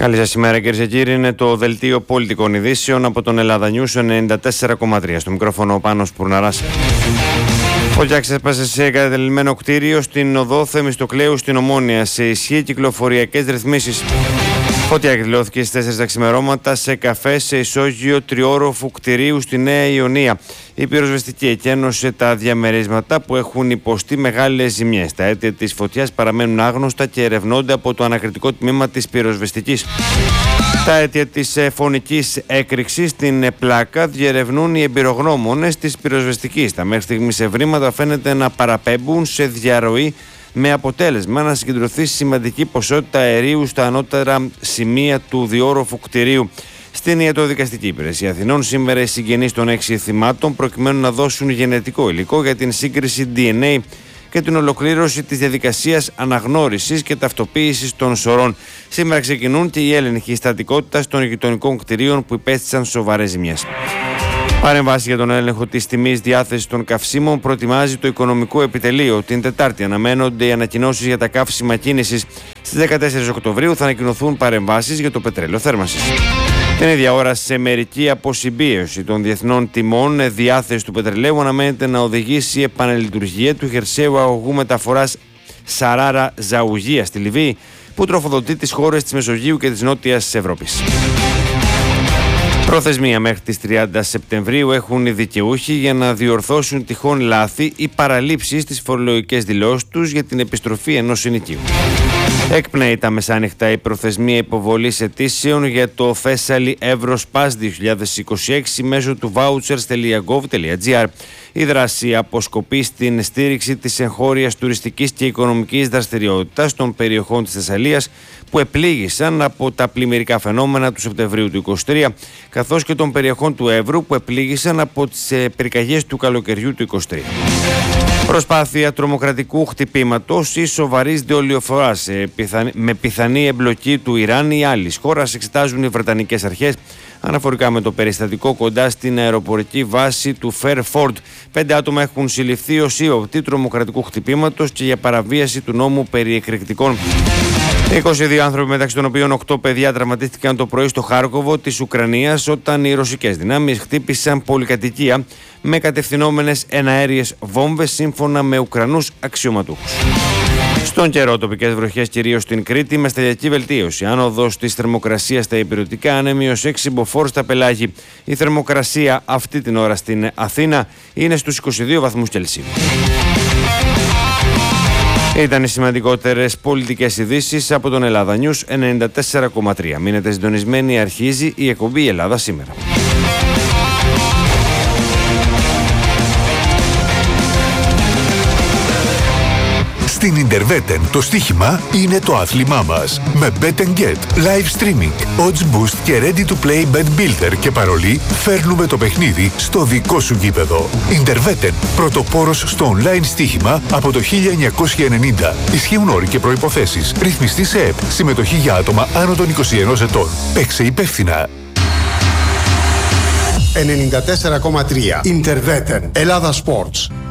Καλή σας ημέρα, κυρίες και κύριοι. Είναι το δελτίο πολιτικών ειδήσεων από τον Ελλάδα News 94,3. Στο μικρόφωνο ο Πάνος Πουρναράς. Φωτιά ξέσπασε σε εγκαταλειμμένο κτίριο στην οδό Θεμιστοκλέου στην Ομόνια. Σε ισχύ κυκλοφοριακές ρυθμίσεις. Φωτιά εκδηλώθηκε στις 4 τα ξημερώματα σε καφέ σε ισόγειο τριόροφου κτηρίου στη Νέα Ιωνία. Η πυροσβεστική εκένωσε τα διαμερίσματα που έχουν υποστεί μεγάλες ζημιές. Τα αίτια της φωτιάς παραμένουν άγνωστα και ερευνώνται από το ανακριτικό τμήμα της πυροσβεστικής. Τα αίτια της φωνικής έκρηξης στην πλάκα διερευνούν οι εμπειρογνώμονες της πυροσβεστικής. Τα μέχρι στιγμής ευρήματα φαίνεται να παραπέμπουν σε διαρροή, με αποτέλεσμα να συγκεντρωθεί σημαντική ποσότητα αερίου στα ανώτερα σημεία του διόροφου κτηρίου. Στην Ιατροδικαστική Υπηρεσία Αθηνών σήμερα οι συγγενείς των 6 θυμάτων προκειμένου να δώσουν γενετικό υλικό για την σύγκριση DNA και την ολοκλήρωση της διαδικασίας αναγνώρισης και ταυτοποίησης των σωρών. Σήμερα ξεκινούν και οι έλεγχοι στατικότητας των γειτονικών κτηρίων που υπέστησαν σοβαρές ζημιές. Παρεμβάση για τον έλεγχο της τιμής διάθεσης των καυσίμων προετοιμάζει το Οικονομικό Επιτελείο. Την Τετάρτη αναμένονται οι ανακοινώσεις για τα καύσιμα κίνησης. Στις 14 Οκτωβρίου θα ανακοινωθούν παρεμβάσεις για το πετρέλαιο θέρμανσης. Την ίδια ώρα, σε μερική αποσυμπίωση των διεθνών τιμών, διάθεση του πετρελαίου αναμένεται να οδηγήσει η επαναλειτουργία του χερσαίου αγωγού μεταφοράς Σαράρα Ζαουγία στη Λιβύη, που τροφοδοτεί τις χώρες της Μεσογείου και της Νότιας Ευρώπης. Προθεσμία μέχρι τις 30 Σεπτεμβρίου έχουν οι δικαιούχοι για να διορθώσουν τυχόν λάθη ή παραλήψεις στις φορολογικές δηλώσεις τους για την επιστροφή ενός συνοικίου. Εκπνέει τα μεσάνυχτα η προθεσμία υποβολής αιτήσεων για το Thessaly Evros Pass 2026 μέσω του vouchers.gov.gr. Η δράση αποσκοπεί στην στήριξη της εγχώριας τουριστικής και οικονομικής δραστηριότητας των περιοχών της Θεσσαλίας που επλήγησαν από τα πλημμυρικά φαινόμενα του Σεπτεμβρίου του 2023, καθώς και των περιοχών του Εύρου που επλήγησαν από τις πυρκαγιές του καλοκαιριού του 2023. Προσπάθεια τρομοκρατικού χτυπήματος ή σοβαρής διολιοφοράς με πιθανή εμπλοκή του Ιράν ή άλλης χώρας εξετάζουν οι βρετανικές αρχές αναφορικά με το περιστατικό κοντά στην αεροπορική βάση του Fairford. 5 άτομα έχουν συλληφθεί ως ύποπτοι τρομοκρατικού χτυπήματος και για παραβίαση του νόμου περί εκρηκτικών. 22 άνθρωποι, μεταξύ των οποίων 8 παιδιά, τραυματίστηκαν το πρωί στο Χάρκοβο της Ουκρανίας όταν οι ρωσικές δυνάμεις χτύπησαν πολυκατοικία με κατευθυνόμενες εναέριες βόμβες σύμφωνα με Ουκρανούς αξιωματούχους. Στον καιρό, τοπικές βροχές κυρίως στην Κρήτη με σταδιακή βελτίωση. Άνοδος της θερμοκρασίας στα υπηρετικά, ανέμειος 6 μποφόρ στα πελάγη. Η θερμοκρασία αυτή την ώρα στην Αθήνα είναι στους 22 βαθμούς Κελσίου. Ήταν οι σημαντικότερες πολιτικές ειδήσεις από τον Ελλάδα News 94,3. Μείνετε συντονισμένοι, αρχίζει η εκπομπή Ελλάδα σήμερα. Στην Ιντερβέτεν το στοίχημα είναι το άθλημά μας. Με Bet & Get, live streaming, odds boost και ready to play bet builder και παρολί φέρνουμε το παιχνίδι στο δικό σου γήπεδο. Ιντερβέτεν, πρωτοπόρος στο online στοίχημα από το 1990. Ισχύουν όροι και προϋποθέσεις. Ρυθμιστή σε ΕΠ. Συμμετοχή για άτομα άνω των 21 ετών. Παίξε υπεύθυνα. 94,3 Ιντερβέτεν. Ελλάδα Sports.